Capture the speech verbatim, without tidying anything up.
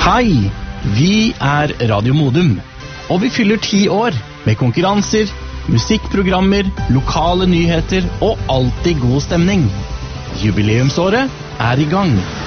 Hei, vi er Radio Modum, og vi fyller ti år med konkurranser, musikkprogrammer, lokale nyheter og alltid god stemning. Jubileumsåret er i gang.